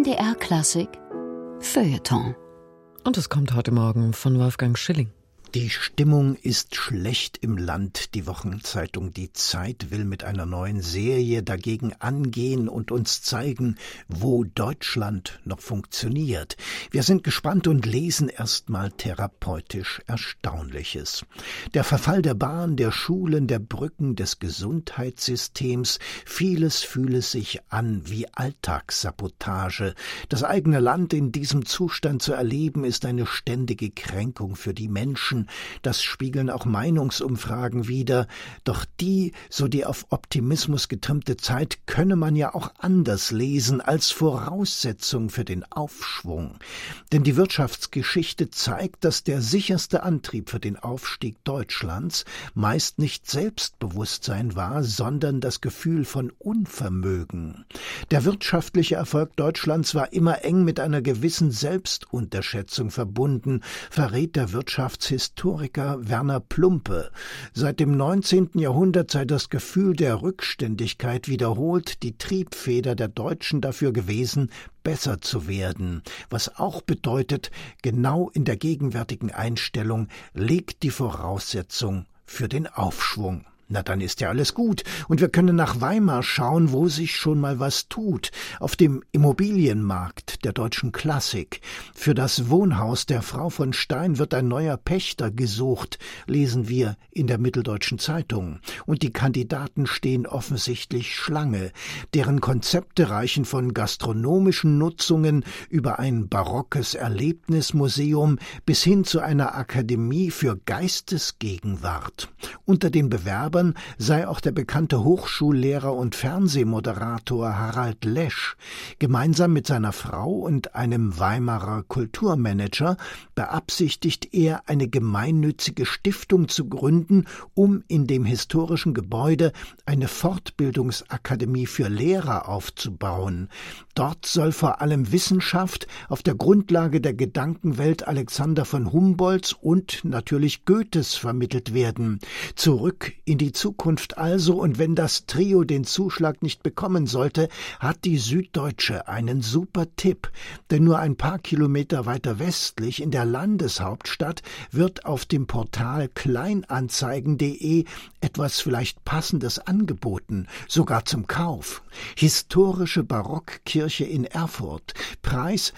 MDR Klassik Feuilleton. Und es kommt heute Morgen von Wolfgang Schilling. Die Stimmung ist schlecht im Land. Die Wochenzeitung Die Zeit will mit einer neuen Serie dagegen angehen und uns zeigen, wo Deutschland noch funktioniert. Wir sind gespannt und lesen erstmal therapeutisch Erstaunliches. Der Verfall der Bahn, der Schulen, der Brücken, des Gesundheitssystems, vieles fühle sich an wie Alltagssabotage. Das eigene Land in diesem Zustand zu erleben, ist eine ständige Kränkung für die Menschen. Das spiegeln auch Meinungsumfragen wider. Doch die auf Optimismus getrimmte Zeit könne man ja auch anders lesen als Voraussetzung für den Aufschwung. Denn die Wirtschaftsgeschichte zeigt, dass der sicherste Antrieb für den Aufstieg Deutschlands meist nicht Selbstbewusstsein war, sondern das Gefühl von Unvermögen. Der wirtschaftliche Erfolg Deutschlands war immer eng mit einer gewissen Selbstunterschätzung verbunden, verrät der Wirtschaftshistoriker Werner Plumpe. Seit dem 19. Jahrhundert sei das Gefühl der Rückständigkeit wiederholt die Triebfeder der Deutschen dafür gewesen, besser zu werden. Was auch bedeutet, genau in der gegenwärtigen Einstellung liegt die Voraussetzung für den Aufschwung. Na, dann ist ja alles gut. Und wir können nach Weimar schauen, wo sich schon mal was tut. Auf dem Immobilienmarkt der deutschen Klassik. Für das Wohnhaus der Frau von Stein wird ein neuer Pächter gesucht, lesen wir in der Mitteldeutschen Zeitung. Und die Kandidaten stehen offensichtlich Schlange. Deren Konzepte reichen von gastronomischen Nutzungen über ein barockes Erlebnismuseum bis hin zu einer Akademie für Geistesgegenwart. Unter den Bewerbern sei auch der bekannte Hochschullehrer und Fernsehmoderator Harald Lesch. Gemeinsam mit seiner Frau und einem Weimarer Kulturmanager beabsichtigt er, eine gemeinnützige Stiftung zu gründen, um in dem historischen Gebäude eine Fortbildungsakademie für Lehrer aufzubauen. Dort soll vor allem Wissenschaft auf der Grundlage der Gedankenwelt Alexander von Humboldts und natürlich Goethes vermittelt werden. Zurück in die Zukunft also, und wenn das Trio den Zuschlag nicht bekommen sollte, hat die Süddeutsche einen super Tipp. Denn nur ein paar Kilometer weiter westlich in der Landeshauptstadt wird auf dem Portal kleinanzeigen.de etwas vielleicht Passendes angeboten, sogar zum Kauf. Historische Barockkirche in Erfurt, Preis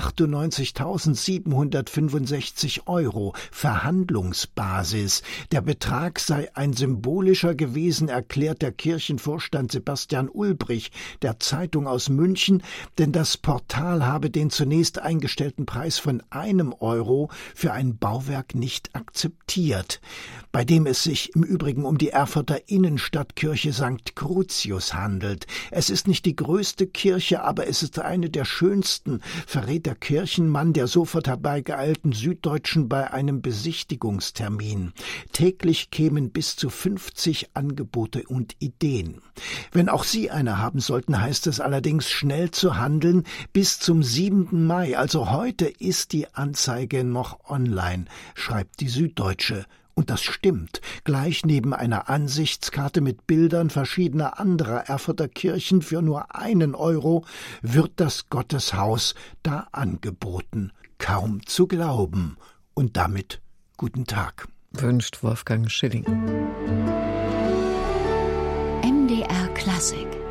98.765 €, Verhandlungsbasis. Der Betrag sei ein symbolischer gewesen, erklärt der Kirchenvorstand Sebastian Ulbrich der Zeitung aus München, denn das Portal habe den zunächst eingestellten Preis von €1 für ein Bauwerk nicht akzeptiert, bei dem es sich im Übrigen um die Erfurter Innenstadtkirche St. Crucius handelt. Es ist nicht die größte Kirche, aber es ist eine der schönsten, verrät der Kirchenmann der sofort herbeigeeilten Süddeutschen bei einem Besichtigungstermin. Täglich kämen bis zu 50 Angebote und Ideen. Wenn auch Sie eine haben sollten, heißt es allerdings schnell zu handeln. Bis zum 7. Mai, also heute, ist die Anzeige noch online, schreibt die Süddeutsche. Und das stimmt. Gleich neben einer Ansichtskarte mit Bildern verschiedener anderer Erfurter Kirchen für nur €1 wird das Gotteshaus da angeboten. Kaum zu glauben. Und damit guten Tag. Wünscht Wolfgang Schilling. MDR Klassik.